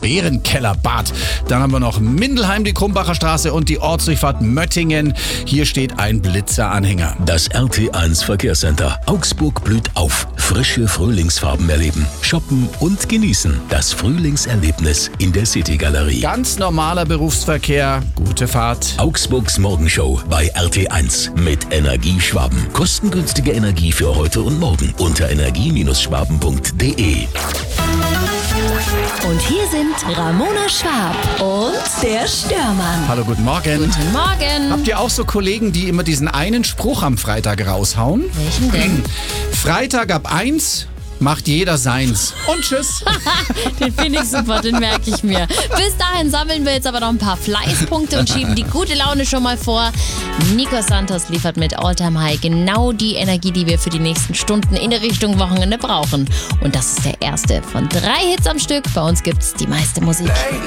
Bärenkellerbad. Dann haben wir noch Mindelheim, die Krumbacher Straße und die Ortsdurchfahrt Möttingen. Hier steht ein Blitzeranhänger. Das RT1 Verkehrscenter. Augsburg blüht auf. Frische Frühlingsfarben erleben, shoppen und genießen. Das Frühlingserlebnis in der City-Galerie. Ganz normaler Berufsverkehr. Gute Fahrt. Augsburgs Morgenshow bei RT1 mit Energieschwaben. Kostengünstige Energie für heute und morgen unter energie-schwaben.de. Und hier sind Ramona Schwab und der Störmann. Hallo, guten Morgen. Guten Morgen. Habt ihr auch so Kollegen, die immer diesen einen Spruch am Freitag raushauen? Welchen denn? Freitag ab 1 macht jeder seins. Und tschüss. Den finde ich super, den merke ich mir. Bis dahin sammeln wir jetzt aber noch ein paar Fleißpunkte und schieben die gute Laune schon mal vor. Nico Santos liefert mit Alltime High genau die Energie, die wir für die nächsten Stunden in der Richtung Wochenende brauchen. Und das ist der erste von 3 Hits am Stück. Bei uns gibt's die meiste Musik.